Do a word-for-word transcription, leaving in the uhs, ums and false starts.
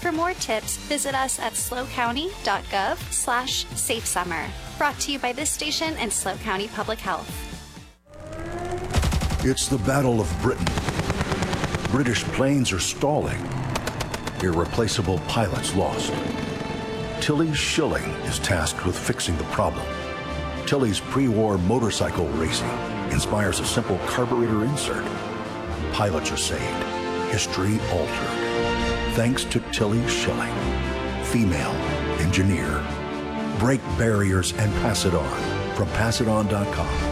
For more tips, visit us at slow county dot gov slash safe summer. Brought to you by this station and SLO County Public Health. It's the Battle of Britain. British planes are stalling. Irreplaceable pilots lost. Tilly Schilling is tasked with fixing the problem. Tilly's pre-war motorcycle racing inspires a simple carburetor insert. Pilots are saved. History altered. Thanks to Tilly Schilling, female engineer. Break barriers and pass it on from pass it on dot com.